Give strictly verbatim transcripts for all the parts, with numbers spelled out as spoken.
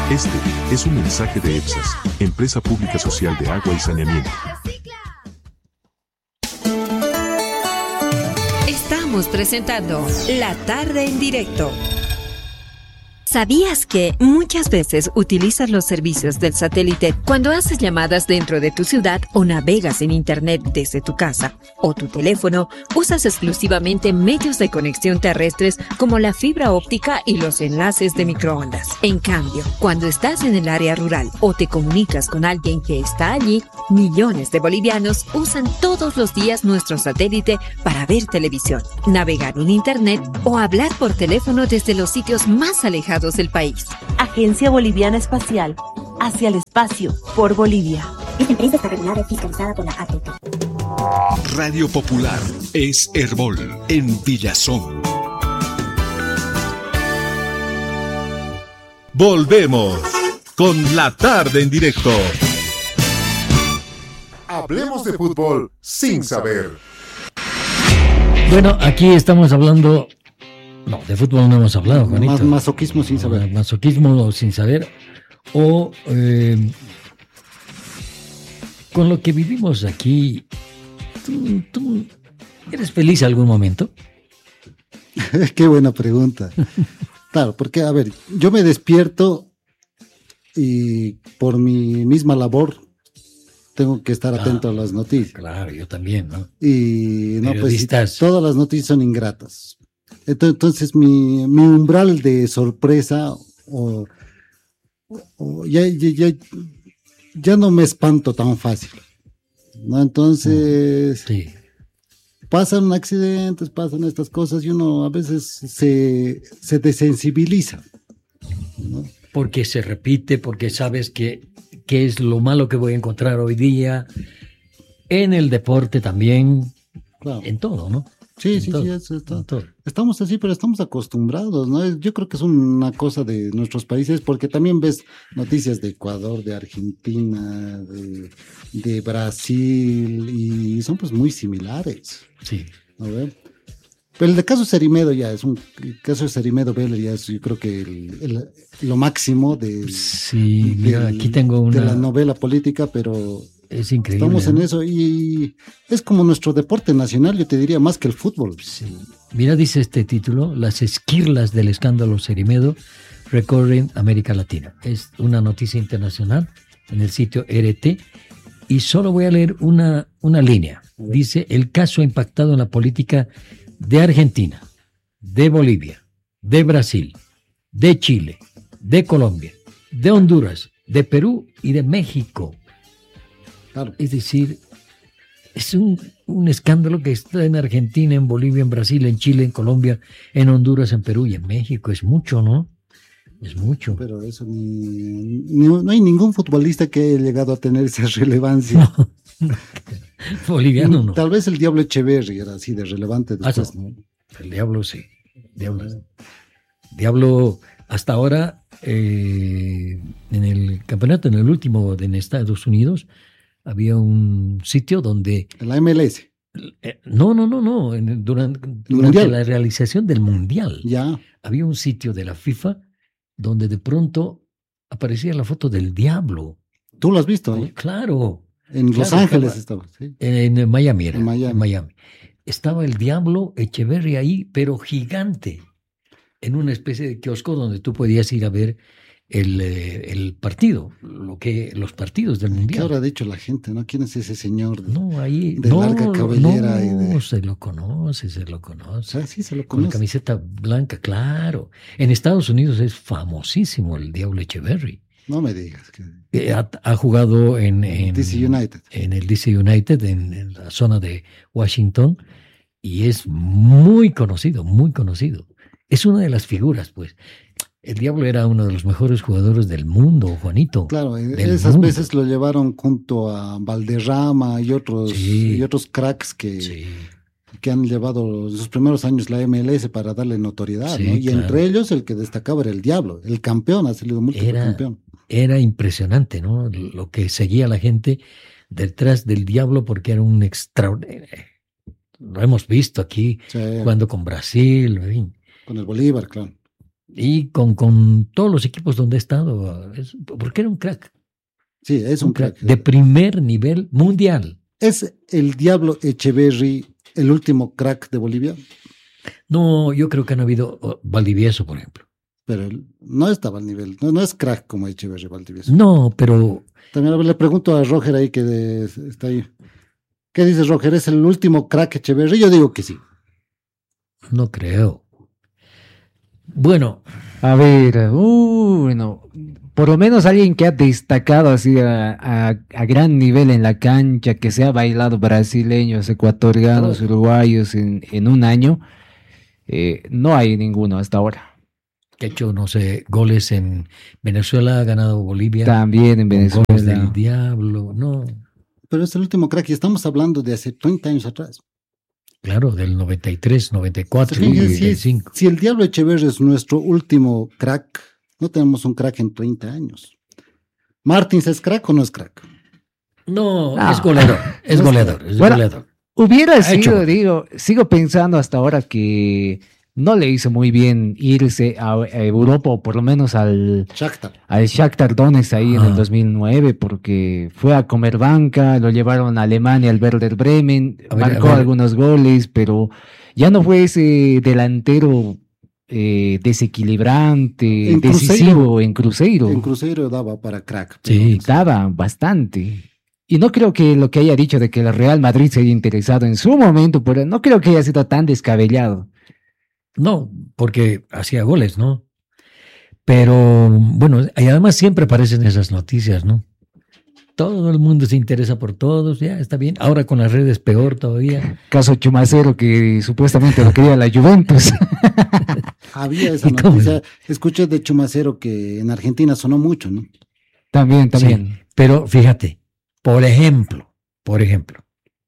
Este es un mensaje de EPSAS, Empresa Pública Social de Agua y Saneamiento. Estamos presentando La Tarde en Directo. ¿Sabías que muchas veces utilizas los servicios del satélite cuando haces llamadas dentro de tu ciudad o navegas en internet desde tu casa o tu teléfono? Usas exclusivamente medios de conexión terrestres como la fibra óptica y los enlaces de microondas. En cambio, cuando estás en el área rural o te comunicas con alguien que está allí, millones de bolivianos usan todos los días nuestro satélite para ver televisión, navegar en internet o hablar por teléfono desde los sitios más alejados del país. Agencia Boliviana Espacial, hacia el espacio, por Bolivia. Esta empresa está regulada y fiscalizada por la A T P. Radio Popular es Herbol en Villazón. Volvemos con La Tarde en Directo. Hablemos de fútbol sin saber. Bueno, aquí estamos hablando... No, de fútbol no hemos hablado, Juanito. Más masoquismo sin saber. Masoquismo sin saber. O eh, con lo que vivimos aquí, ¿tú, tú eres feliz algún momento? Qué buena pregunta. Claro, porque, a ver, yo me despierto y por mi misma labor tengo que estar atento ah, a las noticias. Claro, yo también, ¿no? Y no, pues todas las noticias son ingratas. Entonces mi, mi umbral de sorpresa o, o ya, ya, ya, ya no me espanto tan fácil, ¿no? Entonces sí. Pasan accidentes, pasan estas cosas y uno a veces se, se desensibiliza, ¿no? Porque se repite, porque sabes que, que es lo malo que voy a encontrar hoy día, en el deporte también, claro. En todo, ¿no? Sí, sí, sí, eso está. Estamos así, pero estamos acostumbrados, ¿no? Yo creo que es una cosa de nuestros países, porque también ves noticias de Ecuador, de Argentina, de, de Brasil, y son pues muy similares. Sí. A ver. Pero el de caso Cerimedo ya es un el caso de Cerimedo Vélez, ya es, yo creo que el, el, lo máximo de, sí, mira, del, aquí tengo una... de la novela política, pero... Es increíble. Estamos en ¿no? eso y es como nuestro deporte nacional, yo te diría, más que el fútbol. Sí. Mira, dice este título, las esquirlas del escándalo Cerimedo recorren América Latina. Es una noticia internacional en el sitio R T y solo voy a leer una, una línea. Dice, el caso ha impactado en la política de Argentina, de Bolivia, de Brasil, de Chile, de Colombia, de Honduras, de Perú y de México. Claro. Es decir, es un, un escándalo que está en Argentina, en Bolivia, en Brasil, en Chile, en Colombia, en Honduras, en Perú y en México. Es mucho, ¿no? Es mucho. Pero eso ni, ni no hay ningún futbolista que haya llegado a tener esa relevancia. No. Boliviano no. Tal vez el Diablo Echeverri era así de relevante después, ah, ¿no? El Diablo sí. Diablo, Diablo hasta ahora eh, en el campeonato, en el último de en Estados Unidos, había un sitio donde... En la M L S. Eh, no, no, no, no. En, durante durante la realización del Mundial. Ya. Había un sitio de la FIFA donde de pronto aparecía la foto del Diablo. ¿Tú lo has visto? ¿Eh? Claro. En claro, Los Ángeles estaba. estaba sí. en, en Miami era. En Miami. En Miami. Estaba el Diablo Echeverri ahí, pero gigante. En una especie de kiosco donde tú podías ir a ver el, eh, el partido, lo que los partidos del Mundial. ¿Qué habrá dicho la gente, no? ¿Quién es ese señor de, no, ahí, de no, larga cabellera? No, y de... se lo conoce, se lo conoce. Ah, sí, se lo conoce. Con la camiseta blanca, claro. En Estados Unidos es famosísimo el Diablo Echeverri. No me digas. Que... Eh, ha, ha jugado en, en D C United. En el D C United, en, en la zona de Washington, y es muy conocido, muy conocido. Es una de las figuras, pues. El Diablo era uno de los mejores jugadores del mundo, Juanito. Claro, esas mundo. veces lo llevaron junto a Valderrama y otros, sí. y otros cracks que, sí. que han llevado en sus primeros años la M L S para darle notoriedad, sí, ¿no? Y claro. entre ellos el que destacaba era el Diablo, el campeón, ha salido múltiple era, campeón. Era impresionante, ¿no? Lo que seguía la gente detrás del Diablo porque era un extraordinario. Lo hemos visto aquí, sí. jugando con Brasil, en fin. Con el Bolívar, claro. Y con, con todos los equipos donde ha estado, es, porque era un crack. Sí, es un, un crack. crack. De primer nivel mundial. ¿Es el Diablo Echeverry el último crack de Bolivia? No, yo creo que han habido oh, Valdivieso, por ejemplo. Pero no estaba al nivel, no, no es crack como Echeverry Valdivieso. No, pero... También a ver, le pregunto a Roger ahí que de, está ahí. ¿Qué dices, Roger? ¿Es el último crack Echeverry? Yo digo que sí. No creo. Bueno. A ver, uh, bueno, por lo menos alguien que ha destacado así a, a, a gran nivel en la cancha, que se ha bailado brasileños, ecuatorianos, uruguayos en, en un año, eh, no hay ninguno hasta ahora. Que ha hecho, no sé, goles en Venezuela, ha ganado Bolivia. También en Venezuela. Goles del Diablo, no. Pero es el último crack y estamos hablando de hace treinta años atrás. Claro, del noventa y tres, noventa y cuatro, sí, noventa y cinco. Si, si el Diablo Echeverry es nuestro último crack, no tenemos un crack en treinta años. ¿Martins es crack o no es crack? No, no. es goleador, es no goleador, es bueno, goleador. Hubiera ha sido, hecho. digo, sigo pensando hasta ahora que no le hizo muy bien irse a, a Europa, o por lo menos al Shakhtar, al Shakhtar Donetsk ahí ah. en el dos mil nueve, porque fue a comer banca, lo llevaron a Alemania, al Werder Bremen, a ver, marcó algunos goles, pero ya no fue ese delantero eh, desequilibrante, en decisivo Cruzeiro, en Cruzeiro. En Cruzeiro daba para crack. Sí, daba bastante. Y no creo que lo que haya dicho de que el Real Madrid se haya interesado en su momento, pero no creo que haya sido tan descabellado. No, porque hacía goles, ¿no? Pero, bueno, y además siempre aparecen esas noticias, ¿no? Todo el mundo se interesa por todos, ya está bien. Ahora con las redes peor todavía. Caso Chumacero, que supuestamente lo quería la Juventus. Había esa noticia. Escuché de Chumacero que en Argentina sonó mucho, ¿no? También, también. Sí, pero fíjate, por ejemplo, por ejemplo,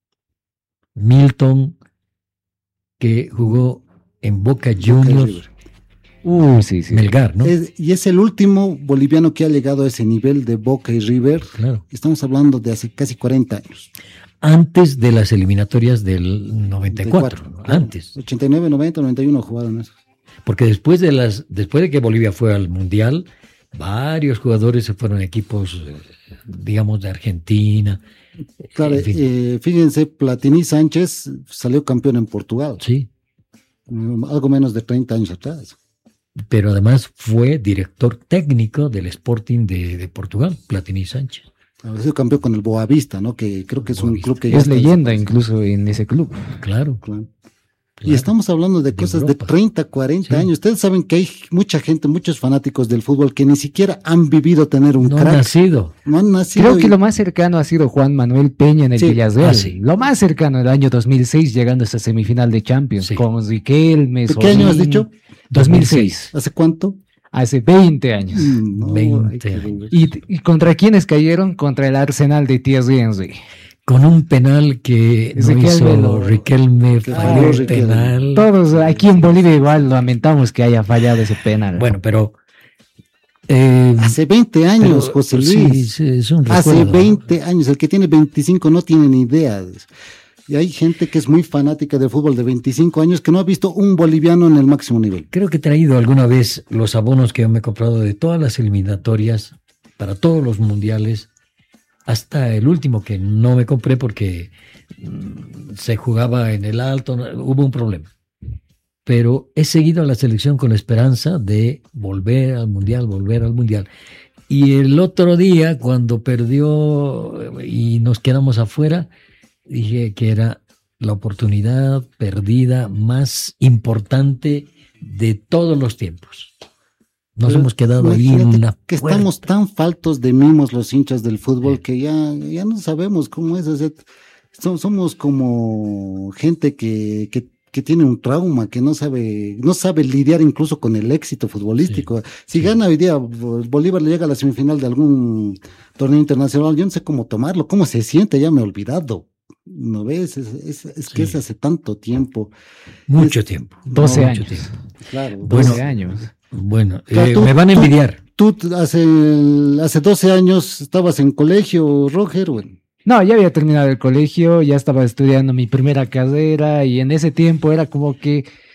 Milton, que jugó en Boca Juniors, uh, sí, sí. Melgar, ¿no? Es, y es el último boliviano que ha llegado a ese nivel de Boca y River. Claro. Estamos hablando de hace casi cuarenta años. Antes de las eliminatorias del noventa y cuatro, ¿no? Claro. Antes. ochenta y nueve, noventa, noventa y uno jugaron eso. Porque después de las, después de que Bolivia fue al Mundial, varios jugadores se fueron a equipos, digamos, de Argentina. Claro, en fin. eh, fíjense, Platini Sánchez salió campeón en Portugal. Sí. Algo menos de treinta años atrás. Pero además fue director técnico del Sporting de, de Portugal, Platini Sánchez. Ha sido campeón con el Boavista, ¿no? Que creo que es Boavista. Un club que ya es leyenda incluso en ese club. Claro. Claro. Claro. Y estamos hablando de, de cosas Europa. De treinta, cuarenta sí. años. Ustedes saben que hay mucha gente, muchos fanáticos del fútbol que ni siquiera han vivido tener un no crack. Han nacido. No han nacido. Creo y... que lo más cercano ha sido Juan Manuel Peña en el sí. Villarreal. Ah, sí. Lo más cercano el año dos mil seis, llegando a esa semifinal de Champions, sí. con Riquelme. ¿De qué año has dicho? dos mil seis. ¿Hace cuánto? Hace veinte años. Mm, no, veinte años. ¿Y, ¿Y contra quiénes cayeron? Contra el Arsenal de Thierry Henry. Con un penal que no hizo lo... Riquelme, falló el penal. Todos aquí en Bolivia igual lamentamos que haya fallado ese penal. Bueno, pero... Eh, hace veinte años, pero, José Luis. Sí, sí, es un recuerdo. Hace veinte años. El que tiene veinticinco no tiene ni idea de eso. Y hay gente que es muy fanática del fútbol de veinticinco años que no ha visto un boliviano en el máximo nivel. Creo que he traído alguna vez los abonos que yo me he comprado de todas las eliminatorias para todos los mundiales, hasta el último que no me compré porque mmm, se jugaba en el alto, hubo un problema. Pero he seguido a la selección con la esperanza de volver al mundial, volver al mundial. Y el otro día, cuando perdió y nos quedamos afuera, dije que era la oportunidad perdida más importante de todos los tiempos. Nos Pero hemos quedado ahí en una que puerta. Estamos tan faltos de mimos los hinchas del fútbol sí. que ya, ya no sabemos cómo es. O sea, somos como gente que, que, que tiene un trauma, que no sabe, no sabe lidiar incluso con el éxito futbolístico. Sí. Si sí. gana hoy día, Bolívar le llega a la semifinal de algún torneo internacional, yo no sé cómo tomarlo, cómo se siente, ya me he olvidado. ¿No ves? Es, es, es que sí. es hace tanto tiempo. Mucho es, tiempo. doce años. Tiempo. Claro. Bueno, doce años. Bueno, eh, tú, me van a envidiar. Tú, tú hace, hace doce años estabas en colegio, Roger. Bueno. No, ya había terminado el colegio, ya estaba estudiando mi primera carrera y en ese tiempo era como que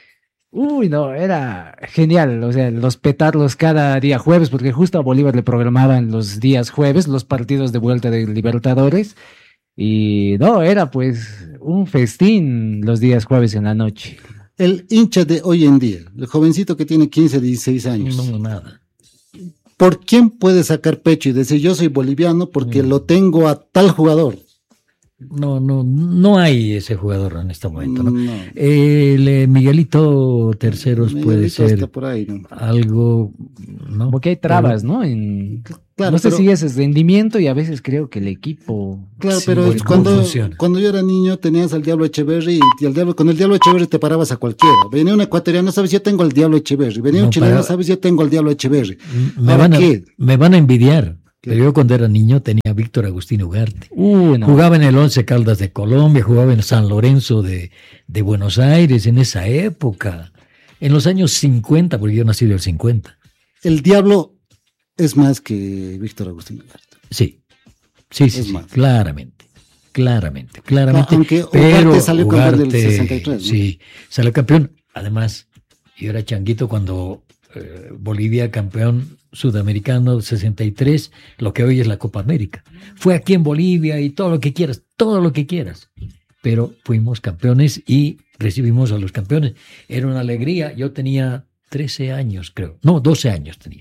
Uy, no, era genial, o sea, los petardos cada día jueves, porque justo a Bolívar le programaban los días jueves los partidos de vuelta de Libertadores, y no, era pues un festín los días jueves en la noche. El hincha de hoy en día, el jovencito que tiene quince, dieciséis años. No, nada. ¿Por quién puede sacar pecho y decir yo soy boliviano porque mm. lo tengo a tal jugador? No, no, no hay ese jugador en este momento, ¿no? no. El eh, Miguelito Terceros Miguelito puede ser por ahí, ¿no? algo, ¿no? Porque hay trabas, pero, ¿no? En, claro, no sé pero, si ese es rendimiento y a veces creo que el equipo... Claro, pero es cuando, cuando yo era niño tenías al Diablo Echeverri y el Diablo, con el Diablo Echeverri te parabas a cualquiera. Venía un ecuatoriano, sabes, yo tengo al Diablo Echeverri. Venía un no, chileno, para, sabes, yo tengo al Diablo Echeverri. Me van, a, me van a envidiar. Pero yo cuando era niño tenía a Víctor Agustín Ugarte. Uh, no. Jugaba en el Once Caldas de Colombia, jugaba en San Lorenzo de, de Buenos Aires en esa época. En los años cincuenta, porque yo nací del cincuenta. El Diablo es más que Víctor Agustín Ugarte. Sí, sí, sí, sí claramente. Claramente, claramente. Aunque pero Ugarte salió Ugarte, campeón del sesenta y tres. ¿no? Sí, salió campeón. Además, yo era changuito cuando eh, Bolivia campeón sudamericano sesenta y tres, lo que hoy es la Copa América. Fue aquí en Bolivia y todo lo que quieras, todo lo que quieras. Pero fuimos campeones y recibimos a los campeones. Era una alegría. Yo tenía trece años, creo. No, doce años tenía.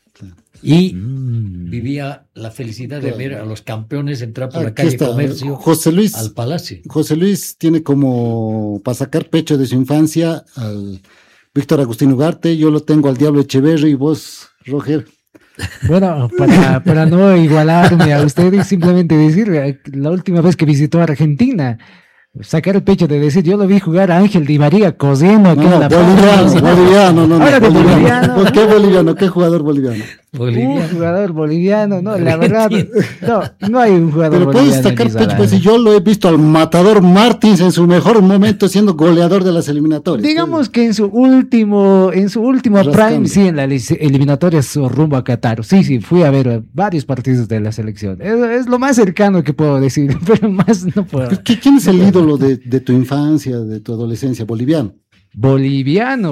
Y mm. vivía la felicidad de ver a los campeones entrar por Aquí la calle está. Comercio José Luis, al Palacio. José Luis tiene como, para sacar pecho de su infancia, al Víctor Agustín Ugarte. Yo lo tengo al Diablo Echeverri y vos... Roger. Bueno, para, para no igualarme a usted, simplemente decir, la última vez que visitó Argentina, sacar el pecho de decir, yo lo vi jugar a Ángel Di María cosiendo aquí no, en la boliviano, boliviano, no, no, Ahora boliviano. boliviano. ¿Por qué boliviano? ¿Qué jugador boliviano? Boliviano. Un jugador boliviano, no, la verdad, no, no hay un jugador Pero boliviano. Pero puedes sacar pecho, pues si yo lo he visto al Matador Martins en su mejor momento siendo goleador de las eliminatorias. Digamos que en su último, en su último Rascando. prime, sí, en las eliminatorias rumbo a Qatar. Sí, sí, fui a ver varios partidos de la selección. Es, es lo más cercano que puedo decir, pero más no puedo. ¿Quién es el ídolo de, de tu infancia, de tu adolescencia? ¿Boliviano? Boliviano,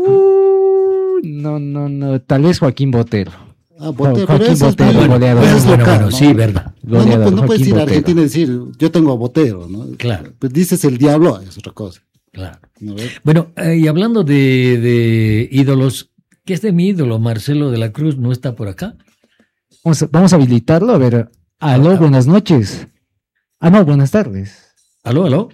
uh, no, no, no, tal vez Joaquín Botero. Ah, Botero, Joaquín pero eso Botero, es, bueno, goleador. Pues es bueno, local, bueno, ¿no? sí, verdad. No, no, pues no puedes ir a Argentina y decir, yo tengo a Botero, ¿no? Claro. Pues dices el Diablo, es otra cosa. Claro. ¿No ves? Bueno, eh, y hablando de, de ídolos, ¿qué es de mi ídolo? Marcelo de la Cruz, ¿no está por acá? Vamos a, vamos a habilitarlo, a ver. Aló, ah, buenas noches. Ah, no, buenas tardes. Aló, aló.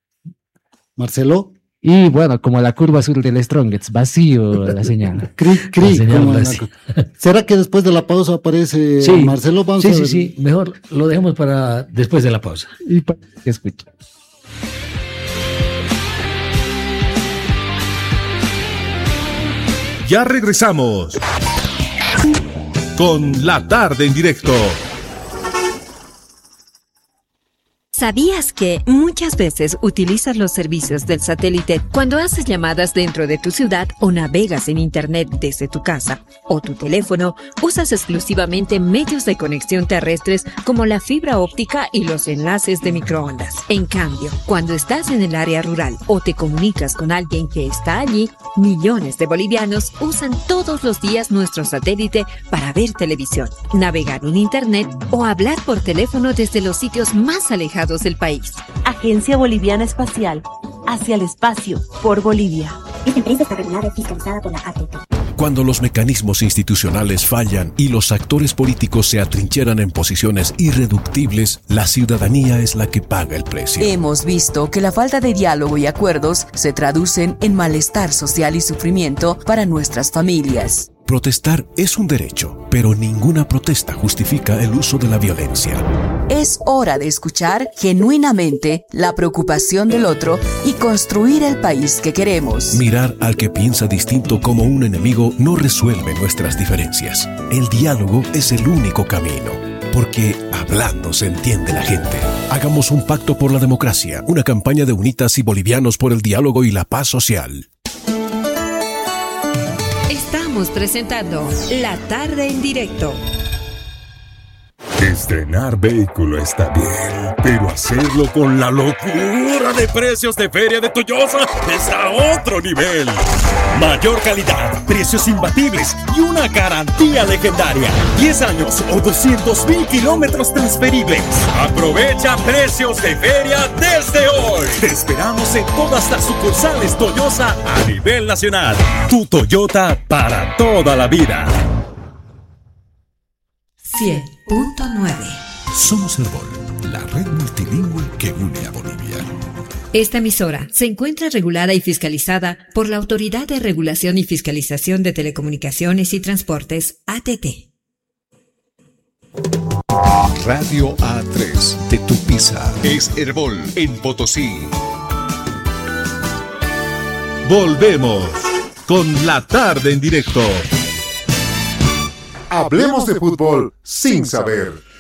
Marcelo. Y bueno, como la curva sur del Strongets, vacío la señal. Cri, cri, como la... ¿Será que después de la pausa aparece sí, Marcelo? Vamos sí, a sí, ver. sí, mejor lo dejemos para después de la pausa. Y para que escuche. Ya regresamos con La Tarde en Directo. ¿Sabías que muchas veces utilizas los servicios del satélite cuando haces llamadas dentro de tu ciudad o navegas en Internet desde tu casa o tu teléfono? Usas exclusivamente medios de conexión terrestres como la fibra óptica y los enlaces de microondas. En cambio, cuando estás en el área rural o te comunicas con alguien que está allí, millones de bolivianos usan todos los días nuestro satélite para ver televisión, navegar en Internet o hablar por teléfono desde los sitios más alejados del país. Agencia Boliviana Espacial, hacia el espacio, por Bolivia. Esta empresa está regulada y fiscalizada por la A T P. Cuando los mecanismos institucionales fallan y los actores políticos se atrincheran en posiciones irreductibles, la ciudadanía es la que paga el precio. Hemos visto que la falta de diálogo y acuerdos se traducen en malestar social y sufrimiento para nuestras familias. Protestar es un derecho, pero ninguna protesta justifica el uso de la violencia. Es hora de escuchar genuinamente la preocupación del otro y construir el país que queremos. Mirar al que piensa distinto como un enemigo no resuelve nuestras diferencias. El diálogo es el único camino, porque hablando se entiende la gente. Hagamos un pacto por la democracia, una campaña de Unitas y Bolivianos por el diálogo y la paz social. Estamos presentando La Tarde en Directo. Es Estrenar vehículo está bien, pero hacerlo con la locura de precios de Feria de Toyosa es a otro nivel. Mayor calidad, precios imbatibles y una garantía legendaria. diez años o doscientos mil kilómetros transferibles. Aprovecha precios de feria desde hoy. Te esperamos en todas las sucursales Toyosa a nivel nacional. Tu Toyota para toda la vida. cien punto nueve. Somos Herbol, la red multilingüe que une a Bolivia. Esta emisora se encuentra regulada y fiscalizada por la Autoridad de Regulación y Fiscalización de Telecomunicaciones y Transportes, A T T. Radio A tres de Tupiza es Herbol en Potosí. Volvemos con La Tarde en Directo. Hablemos de fútbol sin saber.